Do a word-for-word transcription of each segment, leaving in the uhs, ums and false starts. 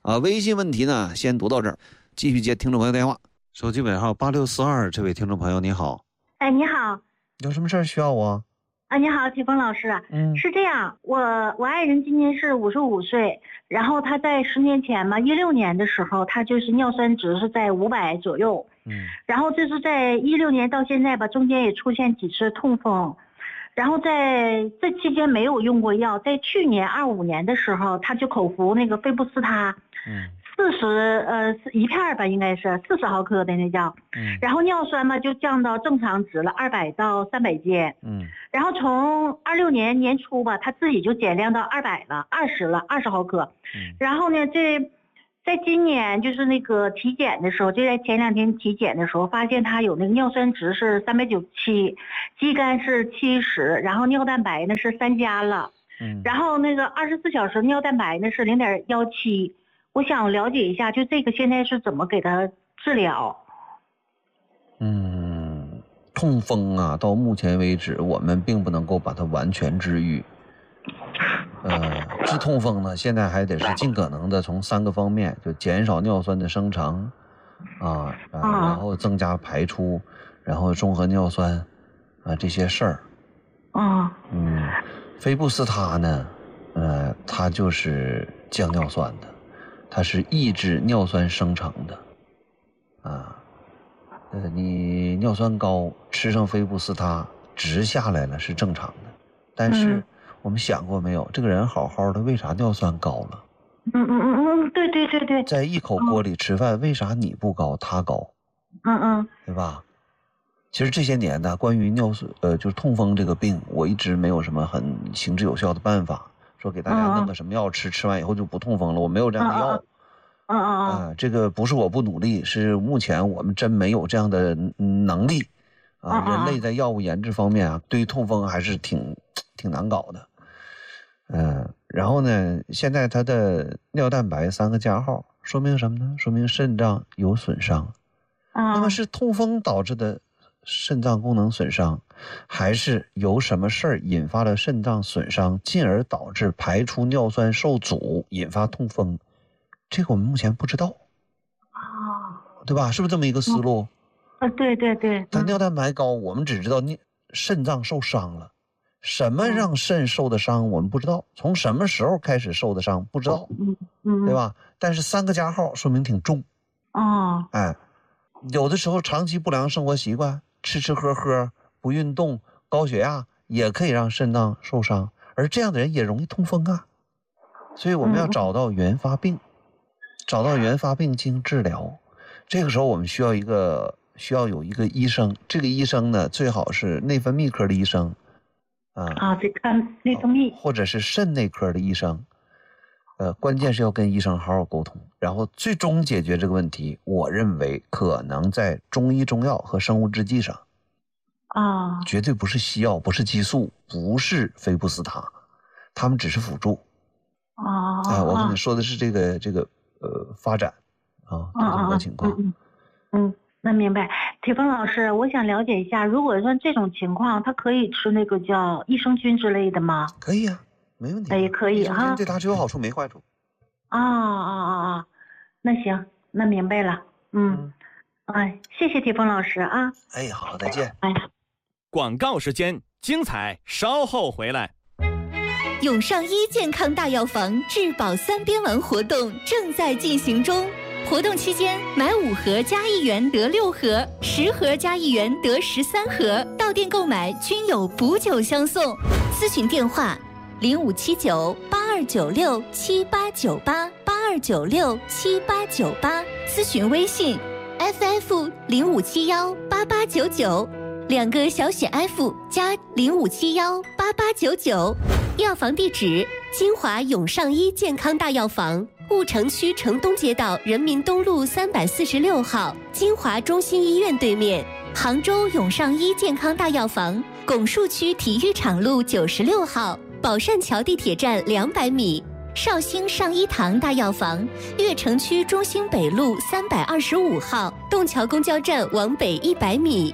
啊，微信问题呢先读到这儿，继续接听众朋友电话。手机尾号八六四二，这位听众朋友你好。 哎，你好。 有什么事需要我？ 啊，你好，铁峰老师。 嗯， 是这样，我我爱人今年是五十五岁，然后他在十年前嘛，一六年的时候，他就是尿酸值是在五百左右。 嗯， 然后这是在一六年到现在吧，中间也出现几次痛风，然后在这期间没有用过药，在去年二五年的时候，他就口服那个菲布斯他。 嗯。 四十呃一片吧，应该是四十毫克的那叫， 嗯， 然后尿酸嘛就降到正常值了，二百到三百间， 嗯， 然后从二六年年初吧，他自己就减量到二百了，二十了，二十毫克， 嗯， 然后呢，这在今年就是那个体检的时候，就在前两天体检的时候，发现他有那个尿酸值是三百九十七，肌酐是七十，然后尿蛋白呢是三加了， 嗯， 然后那个二十四小时尿蛋白呢是零点幺七。我想了解一下，就这个现在是怎么给他治疗？ 嗯，痛风啊，到目前为止，我们并不能够把它完全治愈。呃，治痛风呢，现在还得是尽可能的从三个方面，就减少尿酸的生成，啊，啊然后增加排出，然后中和尿酸，啊这些事儿。 啊， 嗯，菲布斯他呢，呃，它就是降尿酸的。它是抑制尿酸生成的，啊，呃，你尿酸高，吃上菲布斯他值下来了是正常的，但是我们想过没有，这个人好好的，为啥尿酸高了？ 嗯嗯嗯嗯，对对对对， 在一口锅里吃饭，为啥你不高他高？ 嗯嗯， 对吧？其实这些年呢，关于尿酸，呃，就是痛风这个病，我一直没有什么很行之有效的办法。说给大家弄个什么药吃，吃完以后就不痛风了，我没有这样的药。 嗯嗯啊，这个不是我不努力，是目前我们真没有这样的能力啊。人类在药物研制方面啊，对于痛风还是挺挺难搞的。嗯，然后呢，现在它的尿蛋白三个加号，说明什么呢？说明肾脏有损伤。那么是痛风导致的肾脏功能损伤，还是由什么事儿引发了肾脏损伤，进而导致排出尿酸受阻，引发痛风？这个我们目前不知道。 啊， 对吧？是不是这么一个思路？ 啊，对对对。 它尿蛋白高，我们只知道你肾脏受伤了，什么让肾受的伤我们不知道，从什么时候开始受的伤不知道， 嗯嗯， 对吧？但是三个加号说明挺重。 哦， 哎，有的时候长期不良生活习惯，吃吃喝喝，不运动，高血压也可以让肾脏受伤，而这样的人也容易痛风啊。所以我们要找到原发病，找到原发病进行治疗。这个时候我们需要一个需要有一个医生，这个医生呢最好是内分泌科的医生啊， 啊，得看内分泌， 或者是肾内科的医生。呃，关键是要跟医生好好沟通，然后最终解决这个问题。我认为可能在中医中药和生物制剂上啊， 绝对不是西药，不是激素，不是菲布斯他，他们只是辅助。 啊， 哎，我跟你说的是这个这个呃发展啊，就这么个情况。 嗯嗯，那明白。铁峰老师，我想了解一下，如果说这种情况，他可以吃那个叫益生菌之类的吗？ 可以啊，没问题。 也可以哈， 对他只有好处没坏处。 啊啊啊啊，那行，那明白了。嗯，哎，谢谢铁峰老师啊。 哎，好，再见。 哎， 广告时间，精彩稍后回来。 永上医健康大药房质保三边丸活动正在进行中，活动期间买五盒加一元得六盒，十盒加一元得十三盒，到店购买均有补酒相送。咨询电话零五七九八二九六七八九八八二九六七八九八，咨询微信 F F 零五七幺八八九九，两个小写 F 加零五七幺八八九九。药房地址：金华永上医健康大药房，婺城区城东街道人民东路三百四十六号，金华中心医院对面；杭州永上医健康大药房，拱墅区体育场路九十六号，宝善桥地铁站两百米；绍兴上医堂大药房，越城区中兴北路三百二十五号，洞桥公交站往北一百米。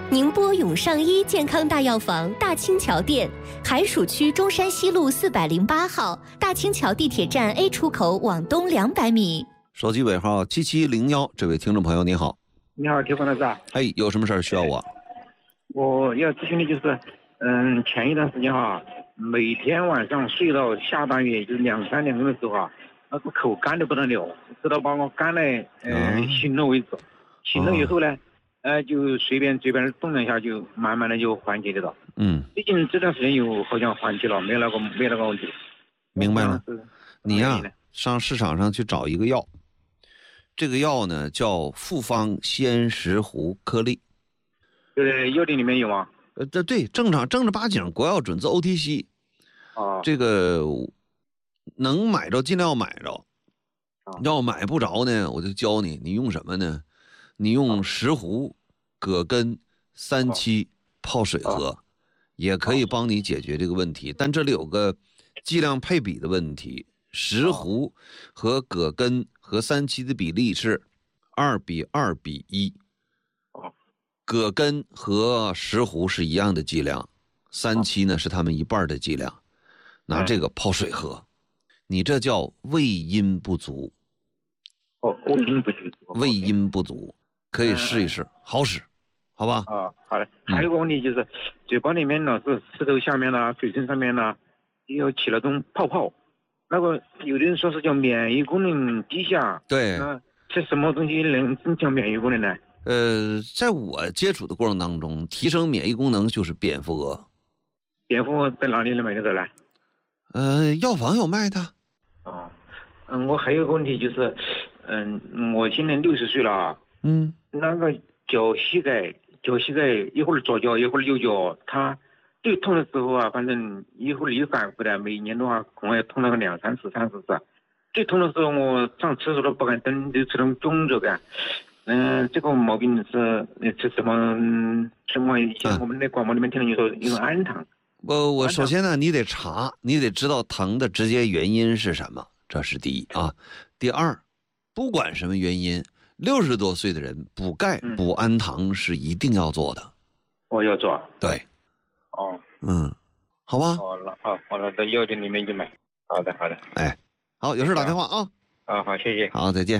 宁波永上医健康大药房大清桥店，海曙区中山西路四百零八号，大清桥地铁站 A 出口往东两百米。 手机尾号七七零一，这位听众朋友你好。 你好，铁峰老师。 哎，有什么事儿需要我？ 我要咨询的就是，嗯，前一段时间哈，每天晚上睡到下半夜就是两三点钟的时候啊，那个口干的不得了，直到把我干的呃醒了为止。醒了以后呢？哦呃，就随便随便动了一下，就慢慢的就缓解了。嗯，最近这段时间有好像缓解了，没那个没那个问题。 明白了。你呀、啊，上市场上去找一个药，这个药呢叫复方鲜石斛颗粒。 呃，药店里面有吗？ 呃，对对，正常正儿八经国药准字 O T C。 哦。 这个能买着尽量买着， 哦、 要买不着呢，我就教你，你用什么呢？你用石斛、葛根、三七泡水喝，也可以帮你解决这个问题。但这里有个剂量配比的问题，石斛和葛根和三七的比例是二比二比一。葛根和石斛是一样的剂量，三七呢是他们一半的剂量。拿这个泡水喝，你这叫胃阴不足。 哦，胃阴不足。 胃阴不足。可以试一试，嗯、好使，好吧？ 啊，好的。还有个问题就是，嗯、嘴巴里面老是舌头下面啦、嘴唇上面啦，又起那种泡泡。那个有的人说是叫免疫功能低下。 对。 那这什么东西能增强免疫功能呢？ 呃，在我接触的过程当中，提升免疫功能就是蝙蝠蛾。 蝙蝠蛾在哪里能买得到呢？ 呃，药房有卖的。 哦，嗯，我还有个问题就是，嗯，我今年六十岁了。 嗯， 那个脚膝盖，脚膝盖一会儿左脚一会儿右脚，它最痛的时候啊，反正一会儿一反复的，每年的话恐怕要痛那个两三次、三四次。最痛的时候，我上厕所都不敢蹲，就这种肿着的。嗯、呃，这个毛病是是什么？什么？以前我们在广播里面听到你说用氨糖。 我我首先呢，你得查，你得知道疼的直接原因是什么，这是第一啊。第二，不管什么原因。六十多岁的人补钙、嗯、补氨糖是一定要做的。 我要做。 对。 哦。 嗯，好吧。 好了，好，好了，在药店里面去买。好的，好的。 哎，好，有事打电话啊。 啊，好，谢谢。 好，再见。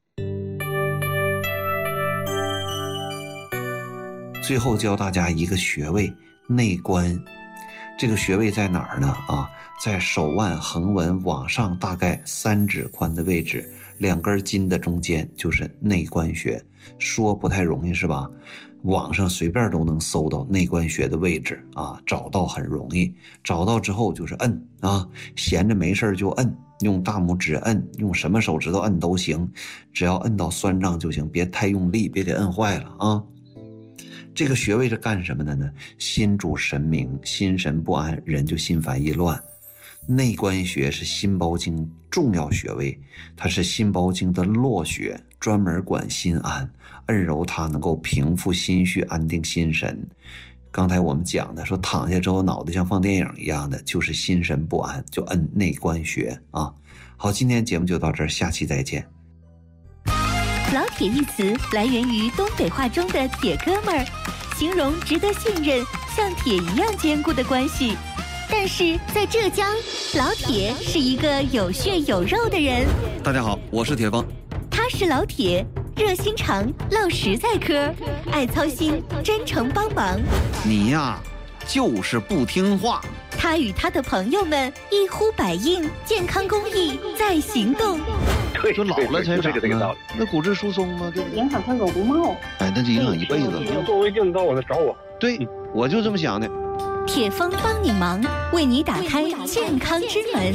最后教大家一个穴位，内关。这个穴位在哪儿呢？啊，在手腕横纹往上大概三指宽的位置。两根筋的中间就是内关穴，说不太容易是吧？网上随便都能搜到内关穴的位置啊，找到很容易。找到之后就是摁啊，闲着没事就摁，用大拇指摁，用什么手指头摁都行，只要摁到酸胀就行，别太用力，别给摁坏了啊。这个穴位是干什么的呢？心主神明，心神不安，人就心烦意乱。内关穴是心包经重要穴位，它是心包经的络穴，专门管心安，按揉它能够平复心绪，安定心神。刚才我们讲的说躺下之后脑袋像放电影一样的，就是心神不安，就摁内关穴啊。好，今天节目就到这儿，下期再见。 老铁一词来源于东北话中的铁哥们儿，形容值得信任、像铁一样坚固的关系。但是在浙江，老铁是一个有血有肉的人。 大家好，我是铁峰。 他是老铁，热心肠，唠实在嗑，爱操心，真诚帮忙。 你呀，就是不听话。 他与他的朋友们一呼百应，健康公益在行动。 对，就老了才长呢，那骨质疏松吗？对， 影响他容貌。 哎，那就影响一辈子。 作为镜到我来找我。 对，我就这么想的。 铁峰帮你忙，为你打开健康之门。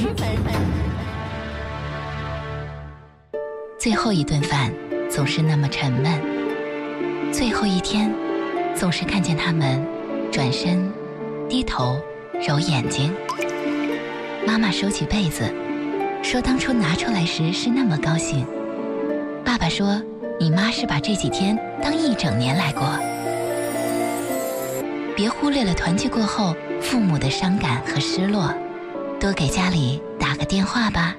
最后一顿饭总是那么沉闷，最后一天总是看见他们转身低头揉眼睛。妈妈收起被子，说当初拿出来时是那么高兴。爸爸说你妈是把这几天当一整年来过。别忽略了团聚过后父母的伤感和失落，多给家里打个电话吧。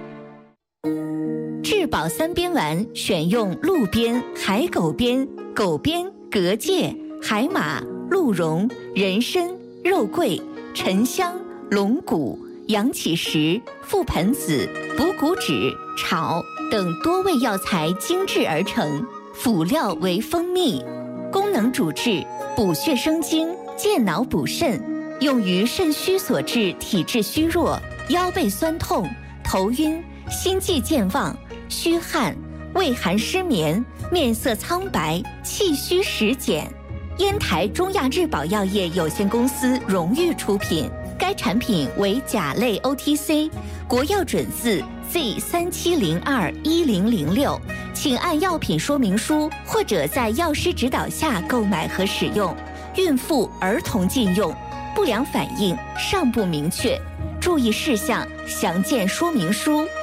质保三边丸选用鹿鞭、海狗鞭、狗鞭、蛤介、 海马、鹿茸、人参、肉桂、沉香、龙骨、阳起石、覆盆子、补骨脂、草等多味药材精制而成，辅料为蜂蜜，功能主治补血生津、健脑补肾，用于肾虚所致体质虚弱、腰背酸痛、头晕、心悸健忘、虚汗、畏寒失眠、面色苍白、气虚实减。烟台中亚日宝药业有限公司荣誉出品，该产品为甲类 O T C， 国药准字 Z 三七零二一零零六，请按药品说明书或者在药师指导下购买和使用。孕妇、儿童禁用，不良反应尚不明确，注意事项详见说明书。